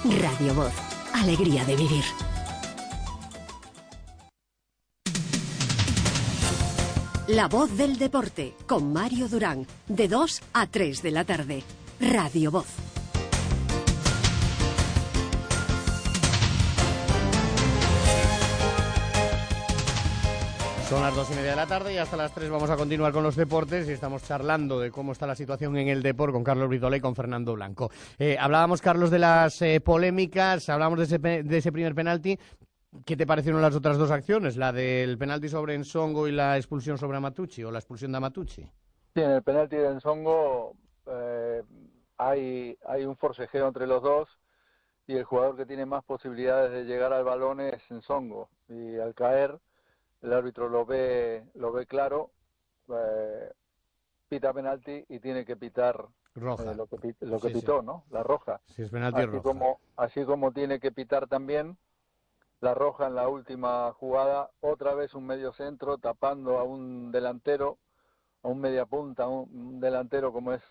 Radio Voz, alegría de vivir. La voz del deporte, con Mario Durán, de 2 a 3 de la tarde. Radio Voz. Son las 2:30 de la tarde y hasta las 3 vamos a continuar con los deportes y estamos charlando de cómo está la situación en el deporte con Carlos Brizola y con Fernando Blanco. Hablábamos, Carlos, de las polémicas, hablábamos de ese primer penalti. ¿Qué te parecieron las otras dos acciones? La del penalti sobre Ensongo y la expulsión sobre Amatucci, o la expulsión de Amatucci. Sí, en el penalti de Ensongo hay un forcejeo entre los dos y el jugador que tiene más posibilidades de llegar al balón es Ensongo, y al caer el árbitro lo ve claro, pita penalti y tiene que pitar roja. lo que pitó, ¿no? La roja. Sí, es penalti roja. Así como tiene que pitar también la roja en la última jugada, otra vez un medio centro tapando a un delantero, a un media punta, a un delantero como es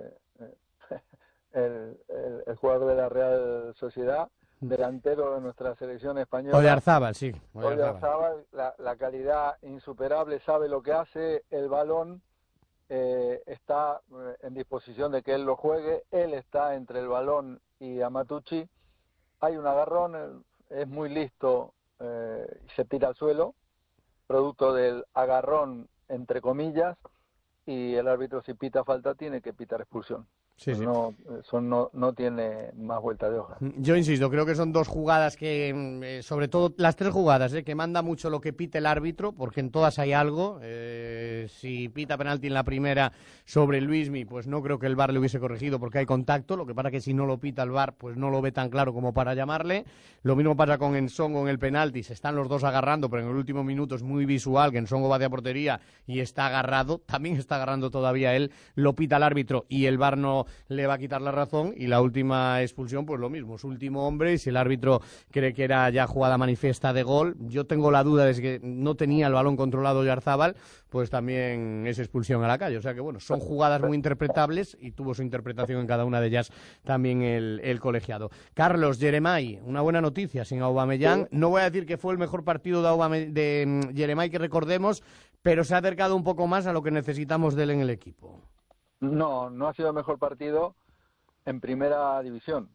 el jugador de la Real Sociedad, delantero de nuestra selección española. Oyarzábal, sí. Oyarzábal, la calidad insuperable, sabe lo que hace, el balón está en disposición de que él lo juegue, él está entre el balón y Amatucci, hay un agarrón, es muy listo y se tira al suelo, producto del agarrón entre comillas, y el árbitro, si pita falta, tiene que pitar expulsión. Sí, sí. No tiene más vuelta de hoja. Yo insisto, creo que son dos jugadas que, sobre todo las tres jugadas, que manda mucho lo que pite el árbitro, porque en todas hay algo. Si pita penalti en la primera sobre Luismi, pues no creo que el VAR le hubiese corregido porque hay contacto. Lo que pasa que si no lo pita el VAR, pues no lo ve tan claro como para llamarle. Lo mismo pasa con Ensongo en el penalti, se están los dos agarrando, pero en el último minuto es muy visual que Ensongo va hacia portería y está agarrado, también está agarrando todavía él, lo pita el árbitro y el VAR no le va a quitar la razón, y la última expulsión pues lo mismo, su último hombre, y si el árbitro cree que era ya jugada manifiesta de gol, yo tengo la duda de que no tenía el balón controlado Oyarzábal, pues también es expulsión a la calle. O sea que bueno, son jugadas muy interpretables y tuvo su interpretación en cada una de ellas también el colegiado. Carlos, Yeremay, una buena noticia sin Aubameyang. No voy a decir que fue el mejor partido de Yeremay que recordemos, pero se ha acercado un poco más a lo que necesitamos de él en el equipo. No ha sido el mejor partido en primera división.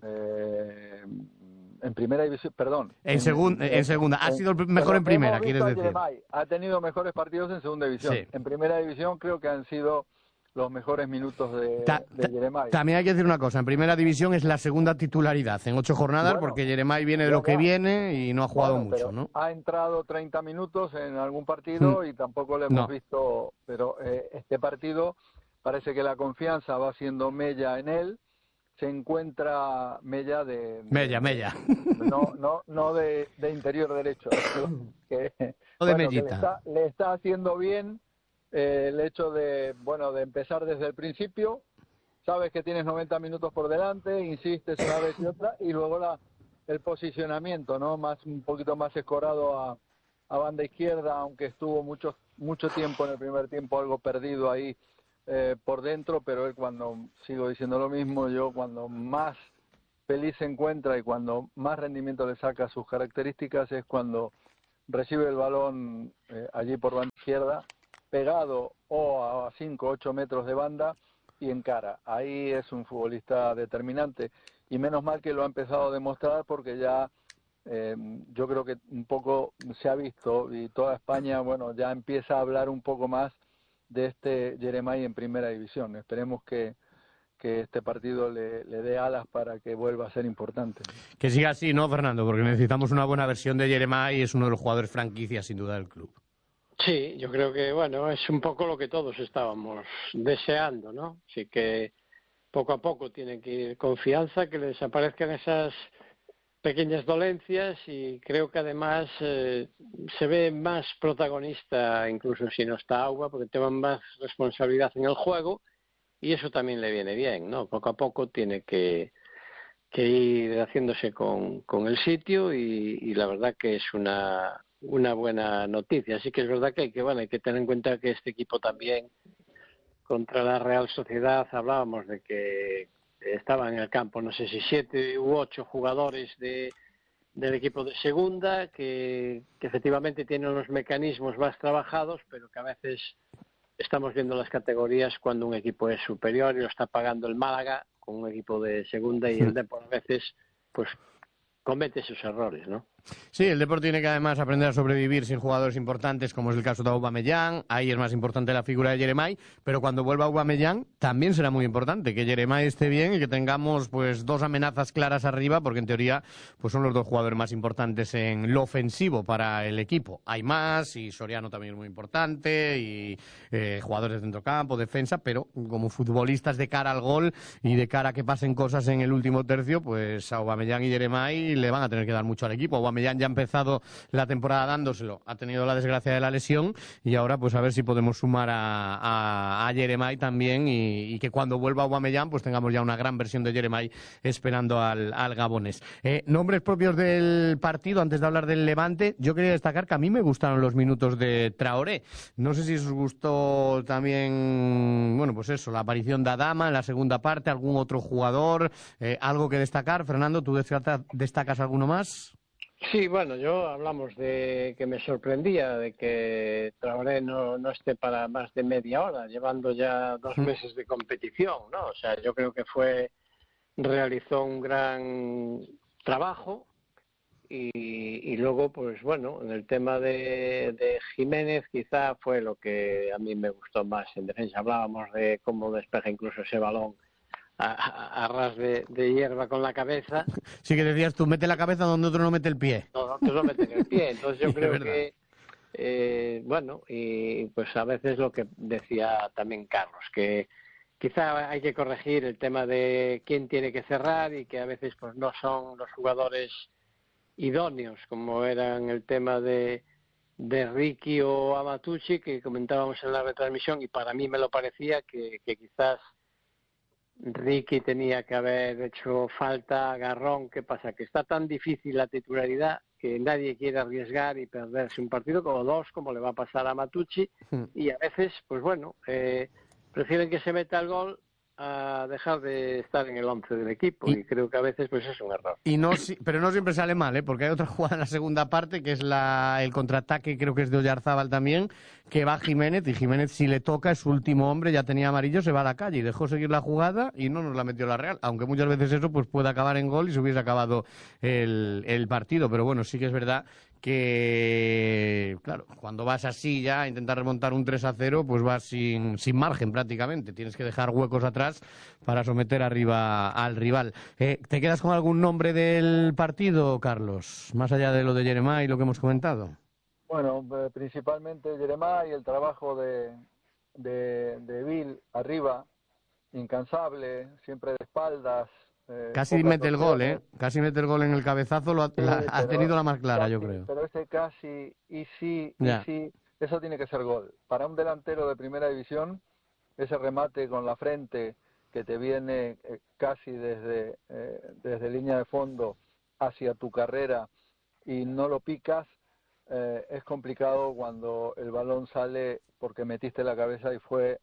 En primera división, perdón. En segunda. Ha sido el mejor en primera, quieres decir. Yeremay ha tenido mejores partidos en segunda división. Sí. En primera división creo que han sido los mejores minutos de Yeremay. También hay que decir una cosa, en primera división es la segunda titularidad en 8 jornadas, porque Yeremay viene de lo que viene y no ha jugado mucho, ¿no? Ha entrado 30 minutos en algún partido y tampoco le hemos visto, pero este partido parece que la confianza va siendo mella en él, se encuentra mella Mella. No de interior derecho, no de mellita. Le está haciendo bien el hecho de empezar desde el principio, sabes que tienes 90 minutos por delante, insistes una vez y otra, y luego el posicionamiento, ¿no? Un poquito más escorado a banda izquierda, aunque estuvo mucho tiempo en el primer tiempo algo perdido ahí por dentro, pero él, sigo diciendo lo mismo, cuando más feliz se encuentra y cuando más rendimiento le saca a sus características es cuando recibe el balón allí por banda izquierda, pegado o a 5 o 8 metros de banda y encara. Ahí es un futbolista determinante y menos mal que lo ha empezado a demostrar, porque ya yo creo que un poco se ha visto y toda España ya empieza a hablar un poco más de este Yeremay en primera división. Esperemos que este partido le dé alas para que vuelva a ser importante. Que siga así, ¿no, Fernando? Porque necesitamos una buena versión de Yeremay y es uno de los jugadores franquicia sin duda del club. Sí, yo creo que es un poco lo que todos estábamos deseando, ¿no? Así que poco a poco tiene que ir confianza, que les aparezcan esas pequeñas dolencias, y creo que además se ve más protagonista, incluso si no está Auba, porque tiene más responsabilidad en el juego, y eso también le viene bien, ¿no? Poco a poco tiene que ir haciéndose con el sitio, y la verdad que es una buena noticia. Así que es verdad que hay que tener en cuenta que este equipo también, contra la Real Sociedad, hablábamos de que estaban en el campo, no sé si 7 u 8 jugadores del equipo de segunda, que efectivamente tienen unos mecanismos más trabajados, pero que a veces estamos viendo las categorías cuando un equipo es superior y lo está pagando el Málaga con un equipo de segunda, y el Depor a veces pues comete sus errores, ¿no? Sí, el Depor tiene que además aprender a sobrevivir sin jugadores importantes, como es el caso de Aubameyang. Ahí es más importante la figura de Yeremay, pero cuando vuelva Aubameyang también será muy importante que Yeremay esté bien y que tengamos pues 2 amenazas claras arriba, porque en teoría pues son los 2 jugadores más importantes en lo ofensivo para el equipo. Hay más, y Soriano también es muy importante, y jugadores de centrocampo, defensa, pero como futbolistas de cara al gol y de cara a que pasen cosas en el último tercio, pues Aubameyang y Yeremay le van a tener que dar mucho al equipo. Aubameyang ya ha empezado la temporada dándoselo, ha tenido la desgracia de la lesión, y ahora pues a ver si podemos sumar a Yeremay también, y que cuando vuelva Aubameyang pues tengamos ya una gran versión de Yeremay esperando al gabonés. Nombres propios del partido, antes de hablar del Levante, yo quería destacar que a mí me gustaron los minutos de Traoré. No sé si os gustó también, bueno, pues eso, la aparición de Adama en la segunda parte, algún otro jugador, algo que destacar. Fernando, ¿tú destacas alguno más? Sí, bueno, hablamos de que me sorprendía de que Traoré no esté para más de media hora, llevando ya 2 meses de competición, ¿no? O sea, yo creo que realizó un gran trabajo, y luego, pues bueno, en el tema de Jiménez quizá fue lo que a mí me gustó más en defensa. Hablábamos de cómo despeja incluso ese balón a ras de hierba con la cabeza. Sí, que decías tú, mete la cabeza donde otro no mete el pie. No, otros no meten el pie. Entonces yo creo verdad. que, bueno, y pues a veces lo que decía también Carlos, que quizá hay que corregir el tema de quién tiene que cerrar, y que a veces pues no son los jugadores idóneos, como eran el tema de Ricky o Amatucci, que comentábamos en la retransmisión, y para mí me lo parecía que quizás Ricky tenía que haber hecho falta, Garrón. ¿Qué pasa? Que está tan difícil la titularidad que nadie quiere arriesgar y perderse un partido como 2, como le va a pasar a Matucci, y a veces, pues bueno, prefieren que se meta el gol a dejar de estar en el 11 del equipo, y creo que a veces pues es un error. Pero no siempre sale mal, porque hay otra jugada en la segunda parte, que es el contraataque, creo que es de Oyarzábal también, que va Jiménez, y Jiménez, si le toca, es su último hombre, ya tenía amarillo, se va a la calle y dejó seguir la jugada y no nos la metió la Real, aunque muchas veces eso pues puede acabar en gol y se hubiese acabado el partido. Pero bueno, sí que es verdad que, claro, cuando vas así ya a intentar remontar un 3-0, pues vas sin margen prácticamente. Tienes que dejar huecos atrás para someter arriba al rival. ¿Te quedas con algún nombre del partido, Carlos? Más allá de lo de Yeremay y lo que hemos comentado. Bueno, principalmente Yeremay y el trabajo de Bill arriba, incansable, siempre de espaldas. Casi mete el gol, Casi mete el gol en el cabezazo, ha tenido la más clara, casi, yo creo. Pero ese casi, y sí, eso tiene que ser gol. Para un delantero de primera división, ese remate con la frente que te viene casi desde línea de fondo hacia tu carrera y no lo picas, es complicado cuando el balón sale porque metiste la cabeza y fue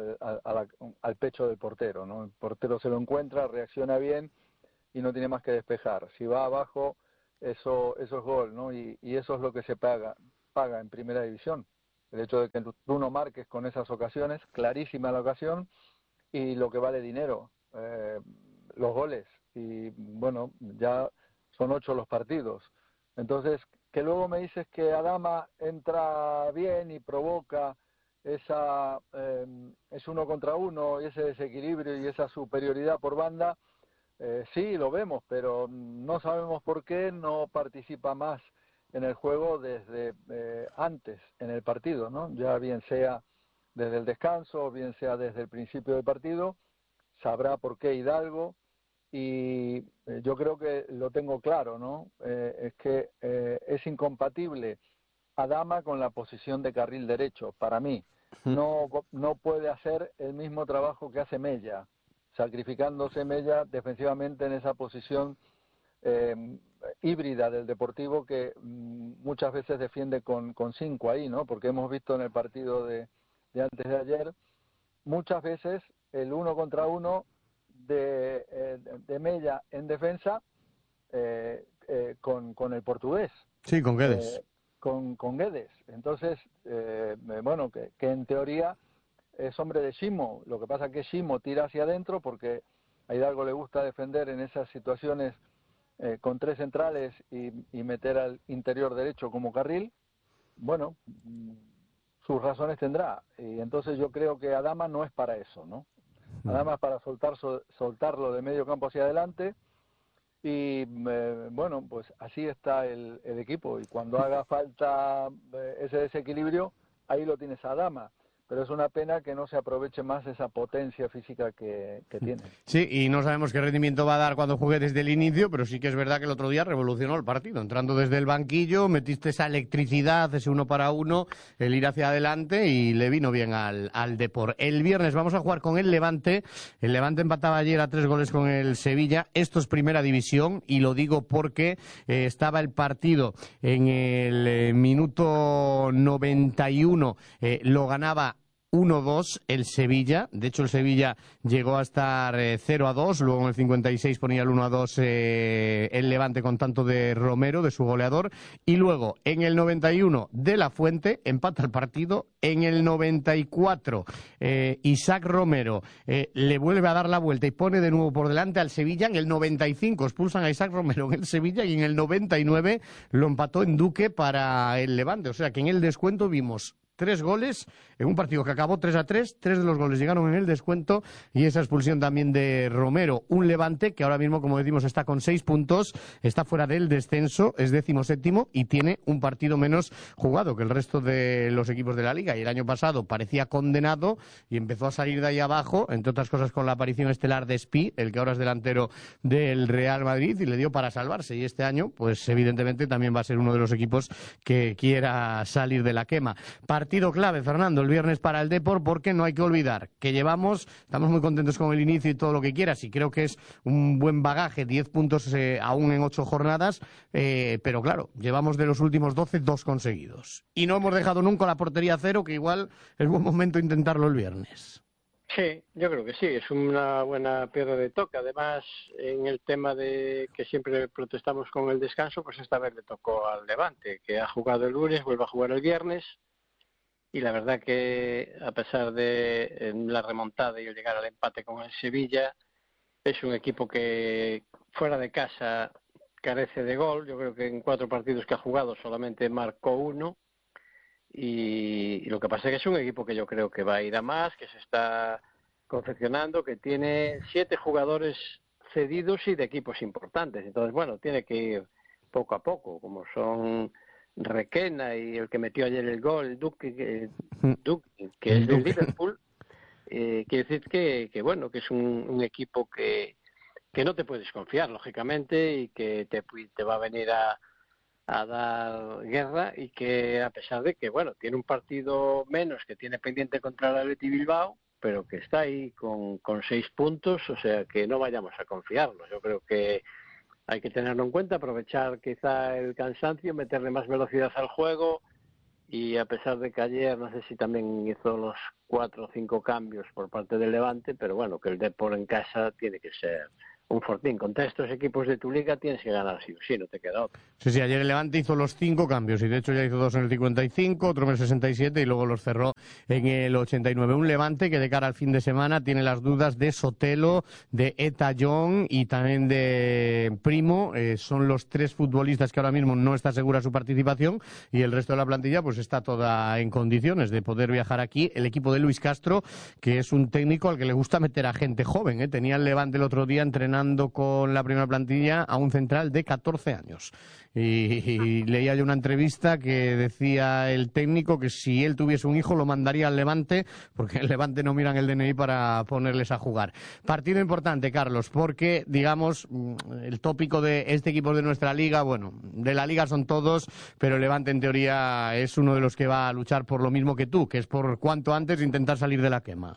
al pecho del portero, ¿no? El portero se lo encuentra, reacciona bien y no tiene más que despejar. Si va abajo, eso es gol, ¿no? Y eso es lo que se paga en primera división. El hecho de que tú no marques con esas ocasiones, clarísima la ocasión, y lo que vale dinero, los goles. Y bueno, ya son 8 los partidos. Entonces, que luego me dices que Adama entra bien y provoca es 1 contra 1 y ese desequilibrio y esa superioridad por banda, sí, lo vemos, pero no sabemos por qué no participa más en el juego desde antes en el partido, ¿no? Ya bien sea desde el descanso, bien sea desde el principio del partido, sabrá por qué Hidalgo. Y yo creo que lo tengo claro, ¿no? Es que es incompatible Adama con la posición de carril derecho, para mí. No puede hacer el mismo trabajo que hace Mella, sacrificándose Mella defensivamente en esa posición híbrida del Deportivo que muchas veces defiende con 5 ahí, ¿no? Porque hemos visto en el partido de antes de ayer, muchas veces el 1 contra 1 de Mella en defensa con el portugués. Sí, con Guedes. Con Guedes. Entonces, bueno, que en teoría es hombre de Ximo. Lo que pasa es que Ximo tira hacia adentro porque a Hidalgo le gusta defender en esas situaciones con 3 centrales y meter al interior derecho como carril. Bueno, sus razones tendrá. Y entonces yo creo que Adama no es para eso, ¿no? Adama es para soltarlo de medio campo hacia adelante. Y bueno, pues así está el equipo. Y cuando haga falta ese desequilibrio, ahí lo tienes a Adama. Pero es una pena que no se aproveche más esa potencia física que tiene. Sí, y no sabemos qué rendimiento va a dar cuando juegue desde el inicio, pero sí que es verdad que el otro día revolucionó el partido. Entrando desde el banquillo, metiste esa electricidad, ese 1 para 1, el ir hacia adelante y le vino bien al Depor. El viernes vamos a jugar con el Levante. El Levante empataba ayer a 3 goles con el Sevilla. Esto es primera división y lo digo porque estaba el partido en el minuto 91, lo ganaba 1-2 el Sevilla. De hecho, el Sevilla llegó a estar 0-2. Luego en el 56 ponía el 1-2 el Levante con tanto de Romero, de su goleador. Y luego en el 91 de La Fuente empata el partido. En el 94 Isaac Romero le vuelve a dar la vuelta y pone de nuevo por delante al Sevilla. En el 95 expulsan a Isaac Romero en el Sevilla y en el 99 lo empató en Duque para el Levante. O sea que en el descuento vimos 3 goles en un partido que acabó 3-3, 3 de los goles llegaron en el descuento y esa expulsión también de Romero. Un Levante que ahora mismo, como decimos, está con 6 puntos, está fuera del descenso, es 17º y tiene un partido menos jugado que el resto de los equipos de la Liga. Y el año pasado parecía condenado y empezó a salir de ahí abajo, entre otras cosas con la aparición estelar de Spi, el que ahora es delantero del Real Madrid, y le dio para salvarse. Y este año, pues evidentemente también va a ser uno de los equipos que quiera salir de la quema. Partido clave, Fernando, el viernes para el Depor, porque no hay que olvidar que estamos muy contentos con el inicio y todo lo que quieras, y creo que es un buen bagaje, 10 puntos aún en 8 jornadas, pero claro, llevamos de los últimos 12, 2 conseguidos. Y no hemos dejado nunca la portería a 0, que igual es buen momento intentarlo el viernes. Sí, yo creo que sí, es una buena piedra de toque. Además, en el tema de que siempre protestamos con el descanso, pues esta vez le tocó al Levante, que ha jugado el lunes, vuelve a jugar el viernes. Y la verdad que, a pesar de la remontada y el llegar al empate con el Sevilla, es un equipo que fuera de casa carece de gol. Yo creo que en 4 partidos que ha jugado solamente marcó 1. Y lo que pasa es que es un equipo que yo creo que va a ir a más, que se está confeccionando, que tiene 7 jugadores cedidos y de equipos importantes. Entonces, bueno, tiene que ir poco a poco, como son Requena y el que metió ayer el gol, Duque, que es del Liverpool. Quiere decir que bueno, que es un equipo que no te puedes confiar, lógicamente, y que te va a venir a dar guerra, y que a pesar de que, bueno, tiene un partido menos que tiene pendiente contra el Athletic Bilbao, pero que está ahí con 6 puntos, o sea que no vayamos a confiarnos. Yo creo que hay que tenerlo en cuenta, aprovechar quizá el cansancio, meterle más velocidad al juego, y a pesar de que ayer no sé si también hizo los 4 o 5 cambios por parte del Levante, pero bueno, que el Depor en casa tiene que ser un fortín. Contra estos equipos de tu liga tienes que ganar sí o sí, no te queda otro. Sí, ayer el Levante hizo los 5 cambios y de hecho ya hizo 2 en el 55, otro en el 67 y luego los cerró en el 89. Un Levante que de cara al fin de semana tiene las dudas de Sotelo, de Eta John y también de Primo. Son los 3 futbolistas que ahora mismo no está segura su participación, y el resto de la plantilla pues está toda en condiciones de poder viajar aquí. El equipo de Luis Castro, que es un técnico al que le gusta meter a gente joven, tenía el Levante el otro día entrenando con la primera plantilla a un central de 14 años. Y leía yo una entrevista que decía el técnico que si él tuviese un hijo lo mandaría al Levante, porque el Levante no miran el DNI para ponerles a jugar. Partido importante, Carlos, porque, digamos, el tópico de este equipo de nuestra liga, bueno, de la liga son todos, pero el Levante en teoría es uno de los que va a luchar por lo mismo que tú, que es por cuanto antes intentar salir de la quema.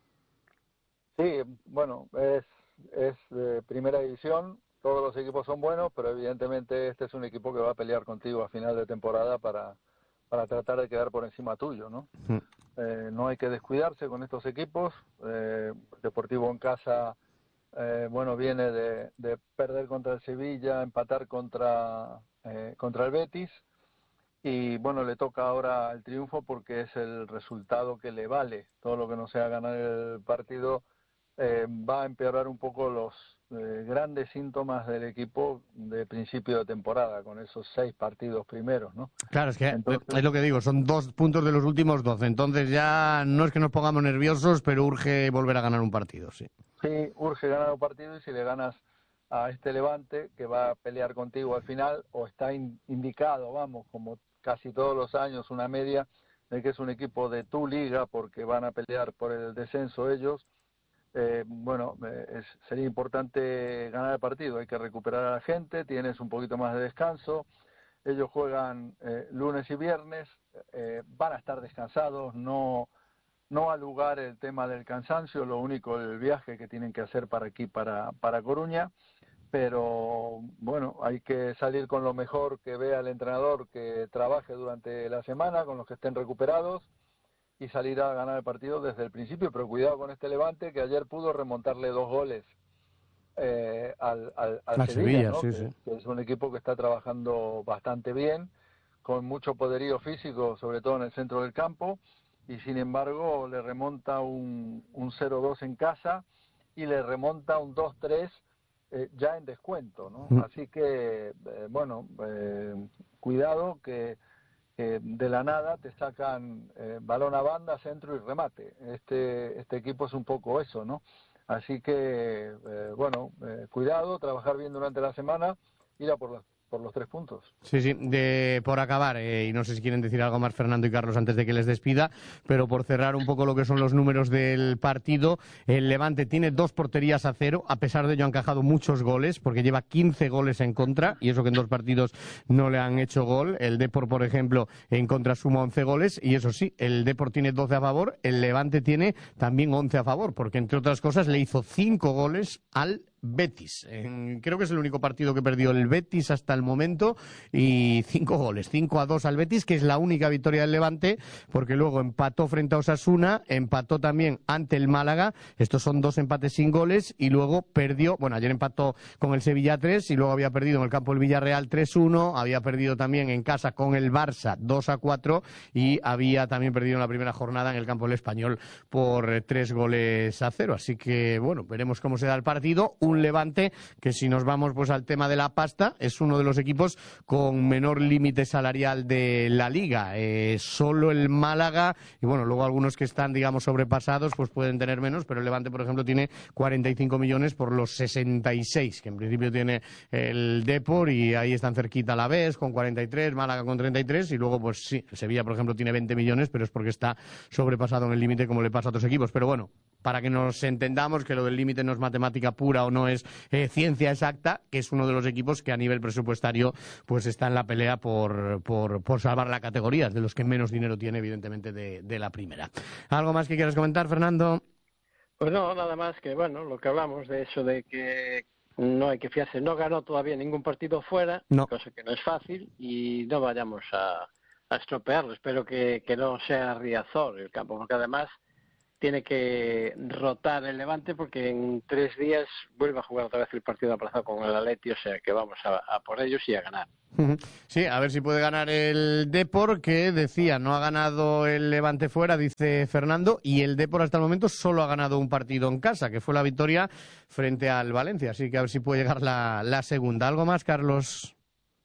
Sí, bueno, es de primera división, todos los equipos son buenos, pero evidentemente este es un equipo que va a pelear contigo a final de temporada para tratar de quedar por encima tuyo, ¿no? No hay que descuidarse con estos equipos. Deportivo en casa bueno, viene de perder contra el Sevilla, empatar contra el Betis, y bueno, le toca ahora el triunfo porque es el resultado que le vale. Todo lo que no sea ganar el partido va a empeorar un poco los grandes síntomas del equipo de principio de temporada, con esos 6 partidos primeros, ¿no? Claro, es que Entonces, es lo que digo, son 2 puntos de los últimos 12, entonces ya no es que nos pongamos nerviosos, pero urge volver a ganar un partido, sí. Sí, urge ganar un partido, y si le ganas a este Levante, que va a pelear contigo al final, o está indicado, vamos, como casi todos los años, una media de que es un equipo de tu liga, porque van a pelear por el descenso ellos, sería importante ganar el partido. Hay que recuperar a la gente, tienes un poquito más de descanso, ellos juegan lunes y viernes, van a estar descansados, no al lugar el tema del cansancio, lo único el viaje que tienen que hacer para aquí, para Coruña, pero bueno, hay que salir con lo mejor que vea el entrenador, que trabaje durante la semana con los que estén recuperados, y salir a ganar el partido desde el principio. Pero cuidado con este Levante, que ayer pudo remontarle 2 goles al Sevilla, ¿no? Sí. Que es un equipo que está trabajando bastante bien, con mucho poderío físico, sobre todo en el centro del campo, y sin embargo le remonta un 0-2 en casa y le remonta un 2-3 ya en descuento, ¿no? Así que, cuidado que de la nada te sacan balón a banda, centro y remate. Este equipo es un poco eso, ¿no? Así que, cuidado, trabajar bien durante la semana, ir a por los 3 puntos. Sí, por acabar, y no sé si quieren decir algo más Fernando y Carlos antes de que les despida, pero por cerrar un poco lo que son los números del partido, el Levante tiene 2 porterías a 0, a pesar de ello ha encajado muchos goles, porque lleva 15 goles en contra, y eso que en 2 partidos no le han hecho gol. El Depor, por ejemplo, en contra suma 11 goles, y eso sí, el Depor tiene 12 a favor, el Levante tiene también 11 a favor, porque entre otras cosas le hizo 5 goles al Betis. Creo que es el único partido que perdió el Betis hasta el momento, y 5 goles, 5-2 al Betis, que es la única victoria del Levante, porque luego empató frente a Osasuna, empató también ante el Málaga, estos son 2 empates sin goles, y luego perdió, ayer empató con el Sevilla 3, y luego había perdido en el campo del Villarreal 3-1, había perdido también en casa con el Barça 2-4, y había también perdido en la primera jornada en el campo del Español por 3 goles a 0, así que veremos cómo se da el partido. Un Levante que, si nos vamos pues al tema de la pasta, es uno de los equipos con menor límite salarial de la liga, solo el Málaga, y luego algunos que están digamos sobrepasados pues pueden tener menos, pero el Levante por ejemplo tiene 45 millones por los 66 que en principio tiene el Depor, y ahí están cerquita a la vez con 43, Málaga con 33, y luego pues sí, Sevilla por ejemplo tiene 20 millones, pero es porque está sobrepasado en el límite, como le pasa a otros equipos. Pero para que nos entendamos que lo del límite no es matemática pura o no es ciencia exacta, que es uno de los equipos que a nivel presupuestario pues está en la pelea por salvar la categoría, de los que menos dinero tiene evidentemente de la primera. ¿Algo más que quieras comentar, Fernando? Pues no, nada más que lo que hablamos de eso de que no hay que fiarse, no ganó todavía ningún partido fuera, cosa que no es fácil, y no vayamos a estropearlo. Espero que no sea Riazor el campo, porque además tiene que rotar el Levante, porque en 3 días vuelve a jugar otra vez el partido aplazado con el Atleti, o sea que vamos a por ellos y a ganar. Sí, a ver si puede ganar el Depor, que decía, no ha ganado el Levante fuera, dice Fernando, y el Depor hasta el momento solo ha ganado un partido en casa, que fue la victoria frente al Valencia, así que a ver si puede llegar la segunda. ¿Algo más, Carlos?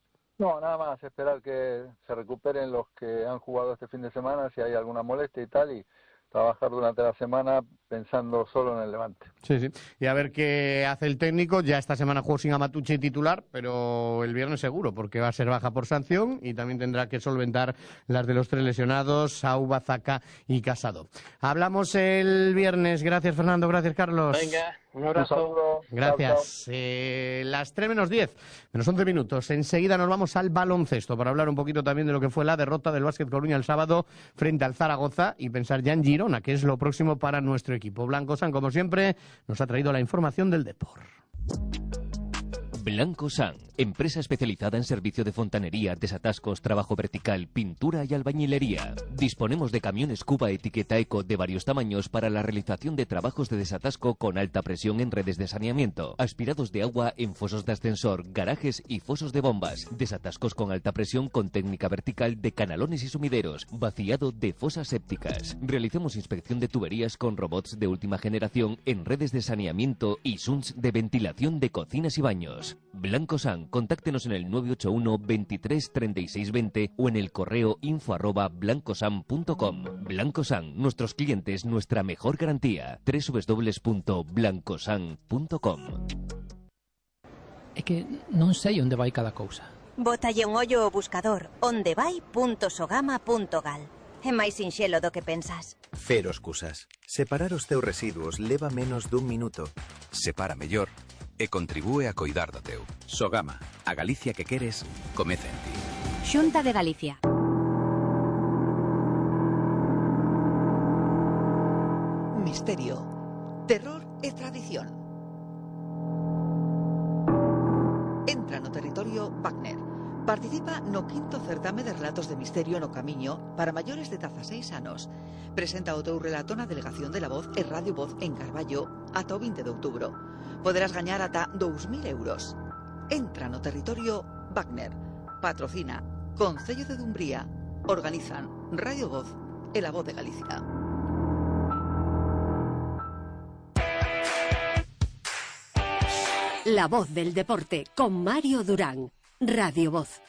No, nada más, esperar que se recuperen los que han jugado este fin de semana, si hay alguna molestia y tal, y trabajar durante la semana pensando solo en el Levante. Sí. Y a ver qué hace el técnico. Ya esta semana jugó sin Amatucci titular, pero el viernes seguro, porque va a ser baja por sanción y también tendrá que solventar las de los 3 lesionados, Sauba, Zaca y Casado. Hablamos el viernes. Gracias, Fernando. Gracias, Carlos. Venga, un abrazo. Gracias. Las 3 menos 10, menos 11 minutos. Enseguida nos vamos al baloncesto para hablar un poquito también de lo que fue la derrota del Básquet Coruña el sábado frente al Zaragoza y pensar ya en Girona, que es lo próximo para nuestro equipo. Blanco San, como siempre, nos ha traído la información del Depor. Blanco San, empresa especializada en servicio de fontanería, desatascos, trabajo vertical, pintura y albañilería. Disponemos de camiones Cuba etiqueta Eco de varios tamaños para la realización de trabajos de desatasco con alta presión en redes de saneamiento, aspirados de agua en fosos de ascensor, garajes y fosos de bombas, desatascos con alta presión con técnica vertical de canalones y sumideros, vaciado de fosas sépticas. Realizamos inspección de tuberías con robots de última generación en redes de saneamiento y SUNS de ventilación de cocinas y baños. Blanco San, contáctenos en el 981 23 36 20 o en el correo info@blancosan.com. Blanco San, nuestros clientes, nuestra mejor garantía. www.blancosan.com. É que non sei onde vai cada cousa. Bótalle un ollo ao buscador ondevai.sogama.gal. É máis sinxelo do que pensas. Cero excusas. Separar os teus residuos leva menos dun minuto. Separa mellor e contribúe a coidar do teu. Sogama, a Galicia que queres, comeza en ti. Xunta de Galicia. Misterio, terror e tradición. Entra no territorio Wagner. Participa no quinto certame de relatos de misterio no Camiño para maiores de 16 anos. Presenta o teu relato na Delegación de la Voz e Radio Voz en Carballo ata o 20 de outubro. Poderás gañar ata 2.000 euros. Entra no territorio Wagner. Patrocina Concello de Dumbría. Organizan Radio Voz e La Voz de Galicia. La Voz del Deporte con Mario Durán. Radio Voz.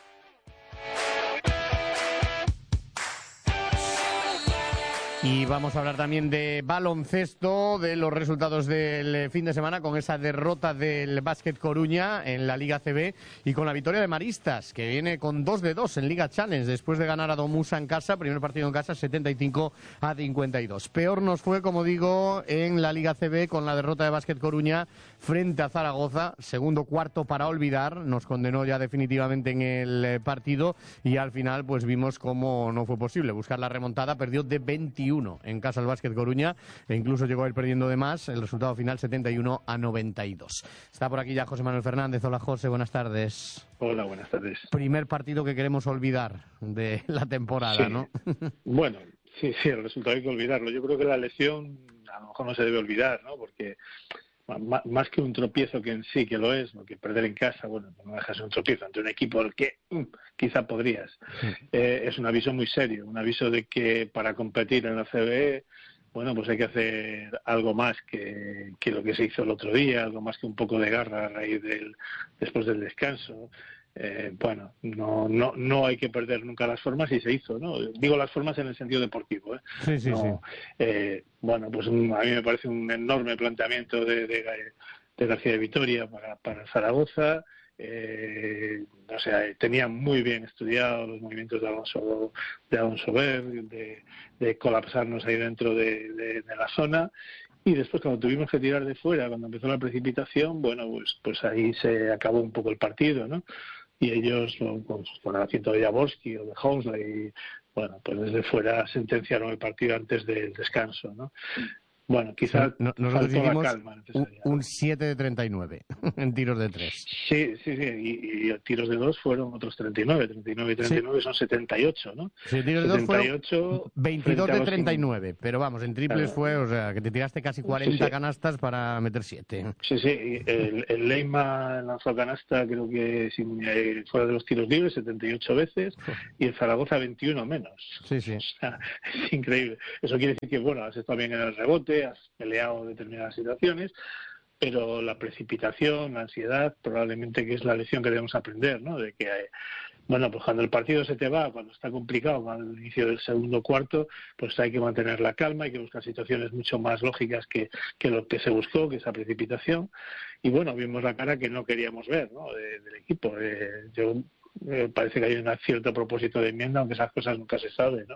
Y vamos a hablar también de baloncesto, de los resultados del fin de semana con esa derrota del Básquet Coruña en la Liga CB y con la victoria de Maristas, que viene con 2-2 en Liga Challenge después de ganar a Domusa en casa, primer partido en casa, 75-52. Peor nos fue, como digo, en la Liga CB con la derrota de Básquet Coruña frente a Zaragoza, segundo cuarto para olvidar, nos condenó ya definitivamente en el partido y al final pues vimos cómo no fue posible buscar la remontada, perdió de 21 en casa el Básquet Coruña e incluso llegó a ir perdiendo de más, el resultado final 71-92. Está por aquí ya José Manuel Fernández. Hola José, buenas tardes. Hola, buenas tardes. Primer partido que queremos olvidar de la temporada, sí. ¿no? Bueno, sí, el resultado hay que olvidarlo. Yo creo que la lesión a lo mejor no se debe olvidar, ¿no? Porque más que un tropiezo que en sí que lo es, porque perder en casa, bueno, no deja de ser un tropiezo ante un equipo al que quizá podrías. Es un aviso muy serio, un aviso de que para competir en la CBE, bueno, pues hay que hacer algo más que lo que se hizo el otro día, algo más que un poco de garra a raíz después del descanso. Bueno, no hay que perder nunca las formas y se hizo, ¿no? Digo las formas en el sentido deportivo, ¿eh? Sí. Bueno, pues a mí me parece un enorme planteamiento de García de Vitoria para Zaragoza. O sea, tenía muy bien estudiados los movimientos de Alonso Ver, de colapsarnos ahí dentro de la zona. Y después, cuando tuvimos que tirar de fuera, cuando empezó la precipitación, bueno, pues ahí se acabó un poco el partido, ¿no? Y ellos, pues, con el asiento de Jaworski o de Housley, bueno, pues desde fuera sentenciaron el partido antes del descanso, ¿no? Bueno, quizás nosotros hicimos calma necesaria, un 7 de 39 en tiros de 3. Sí, y tiros de 2 fueron otros 39 y 39 son 78, ¿no? Sí, tiros de 2 fueron 22 de 39, pero vamos, en triples fue, o sea, que te tiraste casi 40 canastas para meter 7. Sí, el Leima lanzó canasta, creo que fuera de los tiros libres, 78 veces, y el Zaragoza 21 menos. Sí. O sea, es increíble. Eso quiere decir que, bueno, has estado bien en el rebote, has peleado determinadas situaciones, pero la precipitación, la ansiedad, probablemente que es la lección que debemos aprender, ¿no? De que, bueno, pues cuando el partido se te va, cuando está complicado, al inicio del segundo cuarto, pues hay que mantener la calma, hay que buscar situaciones mucho más lógicas que lo que se buscó, que esa precipitación. Y bueno, vimos la cara que no queríamos ver, ¿no? Del equipo. Parece que hay un cierto propósito de enmienda, aunque esas cosas nunca se saben, ¿no?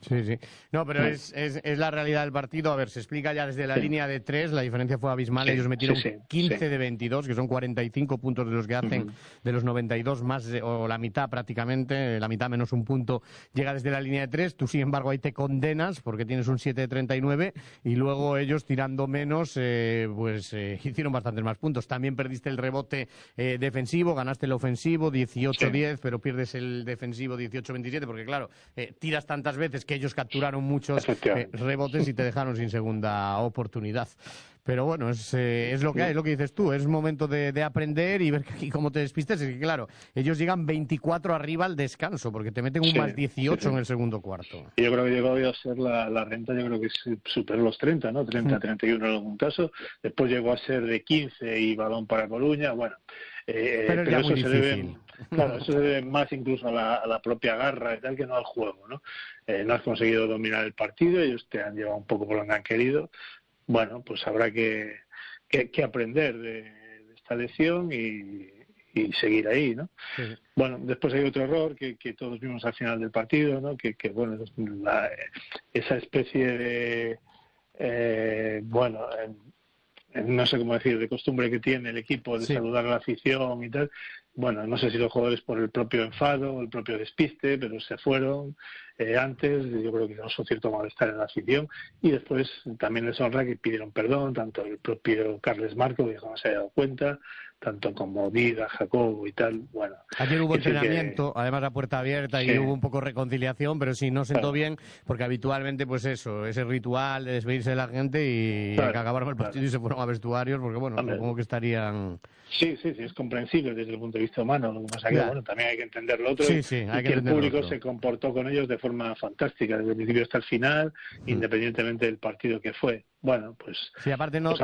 Sí, sí. No, pero es la realidad del partido. A ver, se explica ya desde la línea de 3, la diferencia fue abismal. Ellos metieron 15 de 22, que son 45 puntos de los que hacen de los 92, más o la mitad prácticamente, la mitad menos un punto llega desde la línea de 3. Tú, sin embargo, ahí te condenas porque tienes un 7 de 39 y luego ellos tirando menos, hicieron bastantes más puntos. También perdiste el rebote defensivo, ganaste el ofensivo 18-10, pero pierdes el defensivo 18-27 porque, claro, tiras tantas veces que ellos capturaron muchos rebotes y te dejaron sin segunda oportunidad. Pero bueno, es lo que hay, es lo que dices tú. Es momento de aprender y ver aquí cómo te despistes. Es que, claro, ellos llegan 24 arriba al descanso, porque te meten un más 18 en el segundo cuarto. Yo creo que llegó a ser la renta, yo creo que superó los 30, ¿no? 30-31 en algún caso. Después llegó a ser de 15 y balón para Coruña. Bueno, pero eso se debe, claro, eso se debe más incluso a la propia garra y tal que no al juego, ¿no? No has conseguido dominar el partido, ellos te han llevado un poco por donde han querido. Bueno, pues habrá que aprender de esta lección y seguir ahí, ¿no? Sí. Bueno, después hay otro error que todos vimos al final del partido, ¿no? Que bueno, esa especie de no sé cómo decir, de costumbre que tiene el equipo de saludar a la afición y tal. Bueno, no sé si los jugadores por el propio enfado o el propio despiste, pero se fueron antes. Yo creo que causó cierto malestar en la afición. Y después también les honra que pidieron perdón, tanto el propio Carles Marco, que no se había dado cuenta, tanto como Vida, Jacobo y tal. Bueno, ayer hubo entrenamiento, además a puerta abierta, y hubo un poco de reconciliación, pero sí, no sentó bien, porque habitualmente, pues eso, ese ritual de despedirse de la gente y que acabaron el partido y se fueron a vestuarios, porque bueno, supongo que estarían... Sí, es comprensible desde el punto de vista humano. Lo que pasa es que bueno, también hay que entender lo otro, y que el público se comportó con ellos de forma fantástica, desde el principio hasta el final, independientemente del partido que fue. Bueno, pues... Sí, aparte no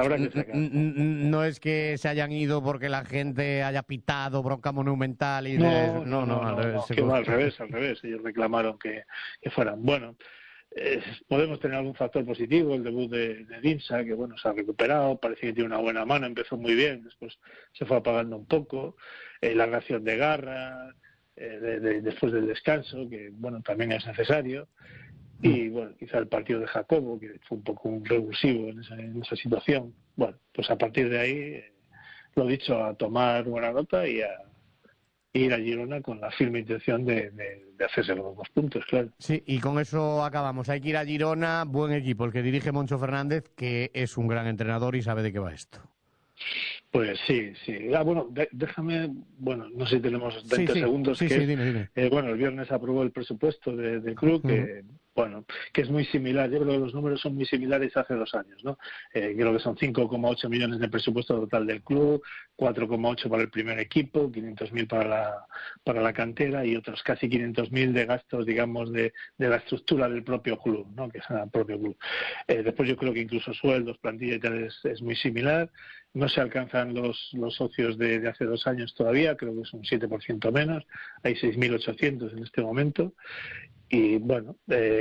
es que se hayan ido porque la gente haya pitado bronca monumental y no, al revés. Ellos reclamaron que fueran. Bueno, podemos tener algún factor positivo, el debut de Dinsa, que bueno, se ha recuperado, parece que tiene una buena mano, empezó muy bien, después se fue apagando un poco, la reacción de Garra, después del descanso, que bueno, también es necesario. Y bueno, quizá el partido de Jacobo, que fue un poco un revulsivo en esa situación. Bueno, pues a partir de ahí, lo dicho, a tomar buena nota y a ir a Girona con la firme intención de hacerse los 2 puntos, claro. Sí, y con eso acabamos. Hay que ir a Girona, buen equipo, el que dirige Moncho Fernández, que es un gran entrenador y sabe de qué va esto. Pues sí. Bueno, déjame, no sé si tenemos 20 segundos. Dime. Bueno, el viernes aprobó el presupuesto del club, que es muy similar. Yo creo que los números son muy similares a hace 2 años, ¿no? Creo que son 5,8 millones de presupuesto total del club, 4,8 para el primer equipo, 500.000 para la cantera y otros casi 500.000 de gastos, digamos, de la estructura del propio club, ¿no? Que es el propio club. Después yo creo que incluso sueldos, plantilla y tal es muy similar. No se alcanzan los socios de hace 2 años todavía, creo que es un 7% menos, hay 6.800 en este momento. Y bueno,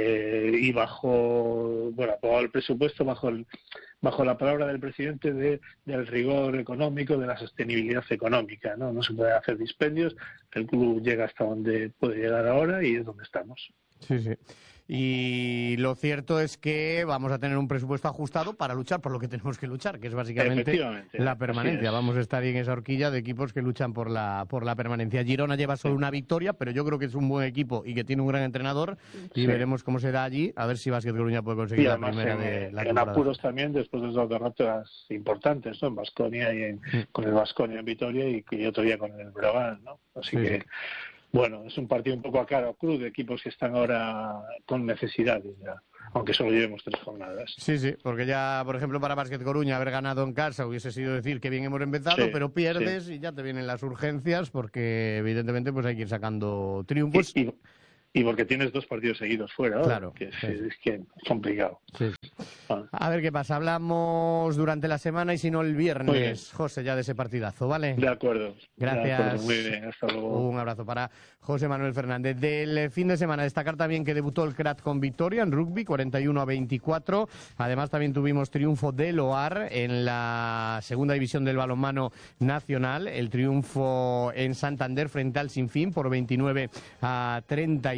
aprobado el presupuesto bajo la palabra del presidente del rigor económico, de la sostenibilidad económica, ¿no? No se puede hacer dispendios, el club llega hasta donde puede llegar ahora y es donde estamos. Sí. Y lo cierto es que vamos a tener un presupuesto ajustado para luchar por lo que tenemos que luchar, que es básicamente la permanencia. Vamos a estar en esa horquilla de equipos que luchan por la permanencia. Girona lleva solo una victoria, pero yo creo que es un buen equipo y que tiene un gran entrenador y veremos cómo será allí, a ver si Básquet Coruña puede conseguir la primera de la temporada. En apuros también, después de 2 derrotas importantes, ¿no? En Baskonia y con el Baskonia en Vitoria y otro día con el Breogán, ¿no? Así que... Bueno, es un partido un poco a cara o cruz de equipos que están ahora con necesidades ya, aunque solo llevemos 3 jornadas. Sí, porque ya, por ejemplo, para Básquet Coruña haber ganado en casa hubiese sido decir que bien hemos empezado, pero pierdes y ya te vienen las urgencias porque evidentemente pues hay que ir sacando triunfos. Y porque tienes 2 partidos seguidos fuera, claro, que es complicado. Sí. Bueno. A ver qué pasa. Hablamos durante la semana y si no el viernes, José, ya de ese partidazo, ¿vale? De acuerdo. Gracias. De acuerdo. Muy bien, hasta luego. Un abrazo para José Manuel Fernández. Del fin de semana, destacar también que debutó el Crat con victoria en rugby, 41-24. Además también tuvimos triunfo del OAR en la segunda división del balonmano nacional. El triunfo en Santander frente al Sinfín por 29-33.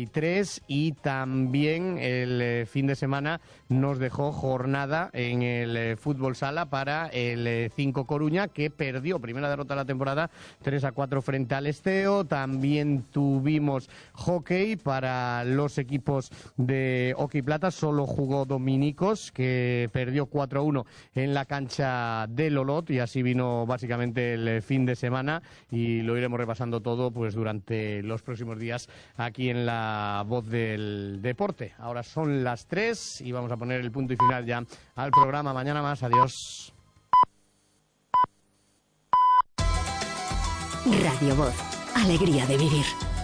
23 y también el fin de semana nos dejó jornada en el fútbol sala para el 5 Coruña, que perdió primera derrota de la temporada 3-4 frente al Esteo. También tuvimos hockey para los equipos de Hockey Plata, solo jugó Dominicos, que perdió 4-1 en la cancha del Olot, y así vino básicamente el fin de semana, y lo iremos repasando todo pues durante los próximos días aquí en La Voz del Deporte. Ahora son las 3 y vamos a poner el punto y final ya al programa. Mañana más, adiós. Radio Voz, alegría de vivir.